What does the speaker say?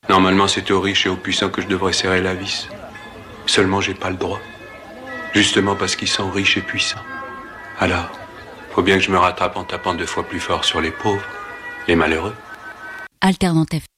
Normalement, c'est aux riches et aux puissants que je devrais serrer la vis. Seulement, j'ai pas le droit. Justement parce qu'ils sont riches et puissants. Alors, faut bien que je me rattrape en tapant 2 fois plus fort sur les pauvres, les malheureux. Alternante FM.